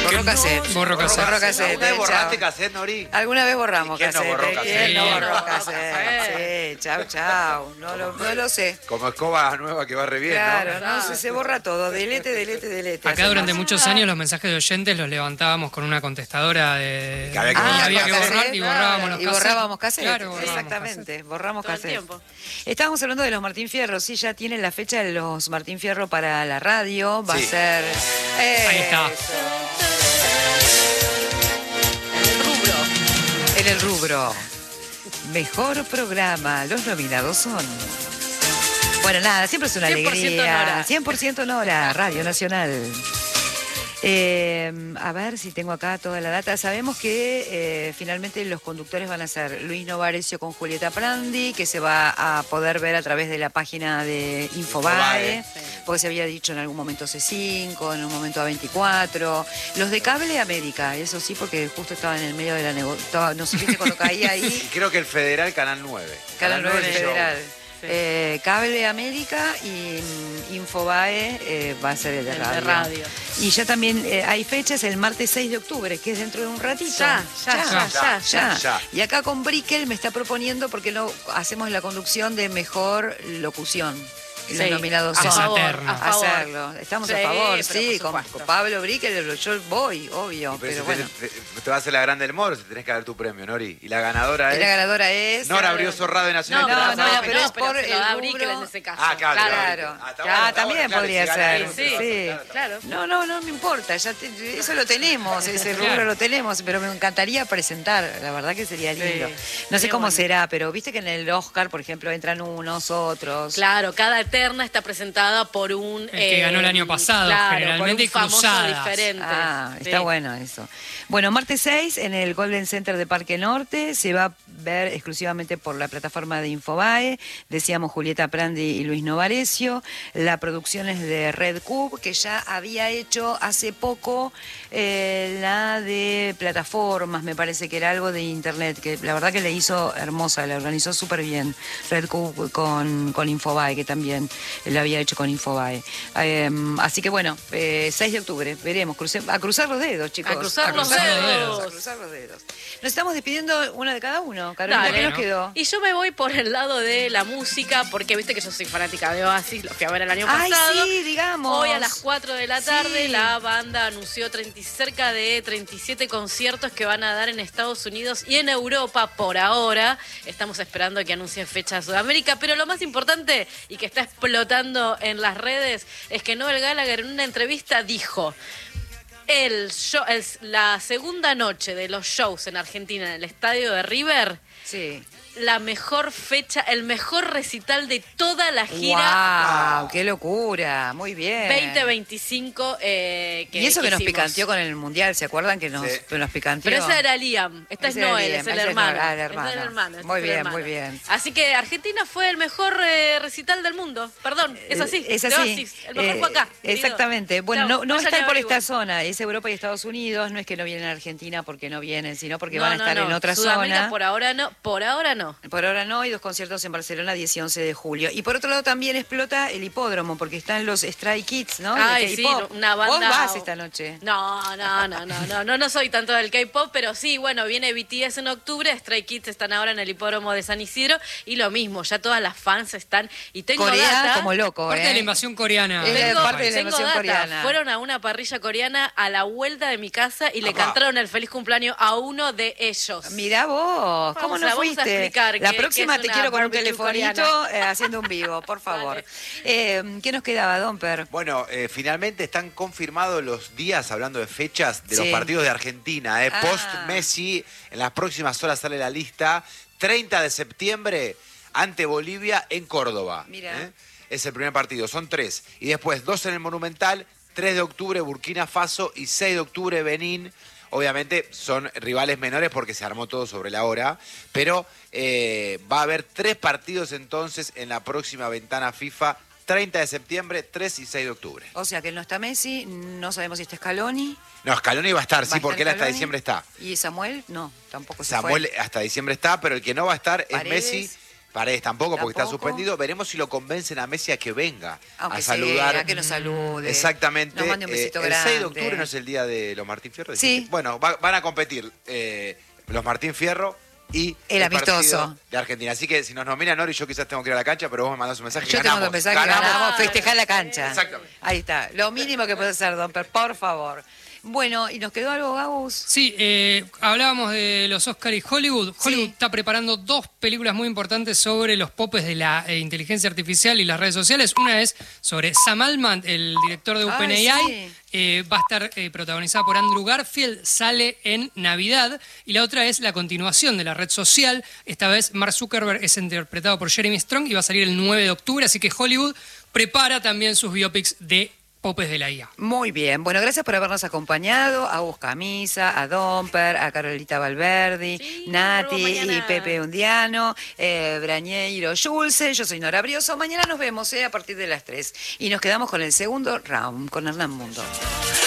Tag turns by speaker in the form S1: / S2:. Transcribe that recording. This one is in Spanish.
S1: Borró cassette.
S2: Borró cassette.
S1: Borró cassette.
S3: ¿Alguna vez
S1: chao.
S3: borraste cassette, Nori?
S1: Alguna vez borramos
S3: ¿Y quién no
S1: cassette.
S3: borró cassette?
S1: ¿Quién no
S4: ¿Quién
S1: borró
S4: no borró
S1: cassette?
S4: cassette?
S1: Sí, chao. No lo sé.
S3: Como escoba nueva que va re bien,
S1: Claro,
S3: ¿no?
S1: no, se borra todo. Delete.
S2: Acá durante muchos años los mensajes de oyentes los levantábamos con una contestadora de...
S3: Que había que
S2: y
S3: borrar
S2: había que
S3: cassette.
S2: borrar y borrábamos los
S1: Y borrábamos cassette.
S2: Claro, borrábamos
S1: Exactamente, borramos
S4: Todo el
S1: cassette.
S4: tiempo.
S1: Estábamos hablando de los Martín Fierro. Sí, ya tienen la fecha de los Martín Fierro para la radio. Va
S3: Sí.
S1: a ser...
S2: Ahí está.
S1: En el rubro. Mejor programa. Los nominados son... Bueno, nada, siempre es una
S4: 100%
S1: alegría.
S4: Nora.
S1: 100% Nora, Radio Nacional. A ver si tengo acá toda la data. Sabemos que finalmente los conductores van a ser Luis Novarecio con Julieta Prandi, que se va a poder ver a través de la página de Infobae, porque se había dicho en algún momento C5, en un momento A24. Los de Cable América, eso sí, porque justo estaba en el medio de la negociación. No sé, ¿viste cuando caía
S3: Y
S1: ahí?
S3: creo que el Federal, Canal 9.
S1: Canal 9
S3: es el show.
S1: Federal.
S4: Sí.
S1: Cable América y Infobae va a ser el de
S4: El
S1: radio.
S4: de radio.
S1: Y ya también hay fechas el martes 6 de octubre, que es dentro de un ratito.
S4: Ya.
S1: Y acá con Brickel me está proponiendo, porque no hacemos la conducción de mejor locución. Y los
S4: Sí,
S1: nominados
S4: a
S1: son
S4: favor,
S2: Eterno.
S4: a favor.
S1: hacerlo. Estamos a
S4: Sí,
S1: favor,
S4: pero
S1: sí,
S4: por
S1: con
S4: supuesto.
S1: Pablo Brickel yo voy, obvio,
S3: Pero
S1: pero
S3: si
S1: bueno.
S3: te va a hacer la grande del Moro, si tenés que dar tu premio, Nori. Y la ganadora
S1: Y la
S3: es...
S1: ganadora es...
S3: Nora abrió Zorrado de Nacional.
S1: No,
S3: te la vas a dar.
S1: pero es por
S4: se lo
S1: el
S4: da
S1: rubro.
S4: Brickel en ese caso.
S3: Ah, claro.
S1: Claro,
S3: está
S1: ya,
S3: bueno,
S1: también
S3: claro,
S1: podría
S3: si gana
S1: ser.
S3: él,
S1: Sí.
S4: Claro.
S1: No me importa, eso lo tenemos, ese rubro lo tenemos, pero me encantaría presentar, la verdad que sería lindo. No sé
S4: sería
S1: cómo
S4: bueno.
S1: será, pero viste que en el Oscar, por ejemplo, entran unos, otros.
S4: Claro, cada Eterna está presentada por un...
S2: El que ganó el año pasado,
S4: claro,
S2: generalmente
S4: por un famoso
S2: cruzadas.
S4: diferente.
S1: Ah,
S4: Sí.
S1: está bueno eso. Bueno, martes 6 en el Golden Center de Parque Norte se va a ver exclusivamente por la plataforma de Infobae. Decíamos Julieta Prandi y Luis Novarecio. La producción es de Red Cube, que ya había hecho hace poco la de plataformas, me parece que era algo de internet, que la verdad que le hizo hermosa, la organizó súper bien. Red Cube con Infobae, que también lo había hecho con Infobae. Así que bueno, 6 de octubre, veremos. A cruzar los dedos, chicos.
S4: A cruzar los
S2: dedos.
S1: A cruzar los dedos. Nos estamos despidiendo uno de cada uno. Carolina,
S4: Dale.
S1: ¿qué nos quedó?
S4: Y yo me voy por el lado de la música, porque viste que yo soy fanática de Oasis, lo fui a ver el año
S1: Ay,
S4: pasado.
S1: sí, digamos.
S4: Hoy a las 4 de la tarde
S1: Sí.
S4: la banda anunció cerca de 37 conciertos que van a dar en Estados Unidos y en Europa por ahora. Estamos esperando que anuncie fecha de Sudamérica, pero lo más importante y que está explotando en las redes es que Noel Gallagher en una entrevista dijo: la segunda noche de los shows en Argentina en el estadio de River,
S1: Sí.
S4: la mejor fecha, el mejor recital de toda la gira
S1: ¡Wow! ¡Qué locura! Muy bien.
S4: 2025.
S1: Y eso que nos
S4: hicimos.
S1: picanteó con el Mundial, ¿se acuerdan que nos picanteó?
S4: Pero esa era Liam, esta es
S1: Ese era
S4: Noel,
S1: Liam,
S4: es el
S1: ese es
S4: hermano.
S1: Noel, el
S4: Este
S1: hermano.
S4: es el hermano, este
S1: Muy
S4: es el
S1: bien,
S4: hermano.
S1: muy bien.
S4: Así que Argentina fue el mejor recital del mundo. Perdón, es así.
S1: Es
S4: de
S1: así.
S4: Oasis. El mejor fue acá. querido.
S1: Exactamente. Bueno,
S4: Chau,
S1: no
S4: vayan
S1: están
S4: y
S1: por esta
S4: averigüen.
S1: zona, es Europa y Estados Unidos, no es que no vienen a Argentina porque no vienen, sino porque
S4: No,
S1: van a estar
S4: no.
S1: en otra
S4: Sudamérica
S1: zona.
S4: por ahora no, por ahora no.
S1: Por ahora no, y 2 conciertos en Barcelona 10 y 11 de julio. Y por otro lado también explota el hipódromo, porque están los Stray Kids, ¿no? De
S4: Ay, sí,
S1: K-pop.
S4: una banda.
S1: Vos vas esta noche.
S4: No soy tanto del K-pop, pero sí, bueno, viene BTS en octubre, Stray Kids están ahora en el hipódromo de San Isidro y lo mismo, ya todas las fans están y tengo
S1: Corea
S4: data.
S1: como loco,
S2: Parte de la invasión coreana.
S1: Es
S4: Tengo,
S1: parte de la
S4: tengo
S1: invasión
S4: data.
S1: coreana.
S4: Fueron a una parrilla coreana a la vuelta de mi casa y le
S3: Apá.
S4: cantaron el feliz cumpleaños a uno de ellos.
S1: Mirá vos, ¿cómo
S4: Vamos
S1: no
S4: a- vamos a
S1: fuiste?
S4: explicar
S1: La
S4: qué-
S1: próxima
S4: qué es
S1: te
S4: una
S1: quiero con un
S4: barbecue
S1: telefonito
S4: coreana.
S1: haciendo un vivo, por favor.
S4: Dale.
S1: ¿Qué nos quedaba, Domper?
S3: Bueno, finalmente están confirmados los días, hablando de fechas, de los
S1: Sí.
S3: partidos de Argentina.
S1: Ah.
S3: Post-Messi, en las próximas horas sale la lista. 30 de septiembre ante Bolivia en Córdoba.
S1: Mira.
S3: Es el primer partido, son 3. Y después 2 en el Monumental, 3 de octubre Burkina Faso y 6 de octubre Benín. Obviamente son rivales menores porque se armó todo sobre la hora, pero va a haber 3 partidos entonces en la próxima ventana FIFA, 30 de septiembre, 3 y 6 de octubre.
S1: O sea que no está Messi, no sabemos si está Scaloni.
S3: No, Scaloni va a estar,
S1: ¿Va a
S3: sí,
S1: estar
S3: porque él hasta
S1: Scaloni?
S3: diciembre está.
S1: ¿Y Samuel? No, tampoco se
S3: Samuel
S1: fue.
S3: hasta diciembre está, pero el que no va a estar
S1: Paredes.
S3: es Messi. Paredes tampoco, porque está
S1: Tampoco.
S3: suspendido. Veremos si lo convencen a Messi a que venga
S1: Aunque
S3: a saludar.
S1: sea, que nos salude.
S3: Exactamente.
S1: Nos mande un besito
S3: el 6 de
S1: grande.
S3: octubre no es el día de los Martín Fierro.
S1: Sí.
S3: ¿Dijiste? Bueno, van a competir los Martín Fierro y
S1: El
S3: partido
S1: amistoso.
S3: de Argentina. Así que si nos nominan, Nori, yo quizás tengo que ir a la cancha, pero vos me mandás un mensaje.
S1: Yo te mando un mensaje, ganamos, festejar la cancha.
S3: Exactamente.
S1: Ahí está, lo mínimo que puede hacer, Domper, por favor. Bueno, ¿y nos quedó algo, Gabus?
S2: Sí, hablábamos de los Oscar y Hollywood. Hollywood
S1: Sí.
S2: está preparando 2 películas muy importantes sobre los popes de la inteligencia artificial y las redes sociales. Una es sobre Sam Altman, el director de
S1: Ay,
S2: OpenAI.
S1: sí.
S2: Va a estar protagonizada por Andrew Garfield, sale en Navidad. Y la otra es la continuación de la red social. Esta vez Mark Zuckerberg es interpretado por Jeremy Strong y va a salir el 9 de octubre. Así que Hollywood prepara también sus biopics de popes de la IA.
S1: Muy bien, bueno, gracias por habernos acompañado, a Gus Camisa, a Domper, a Carolita Valverdi,
S4: Sí,
S1: Nati
S4: nos vemos
S1: y
S4: mañana.
S1: Pepe Undiano, Brañeiro Schulze, yo soy Nora Brioso, mañana nos vemos a partir de las 3 y nos quedamos con el segundo round, con Hernán Mundo.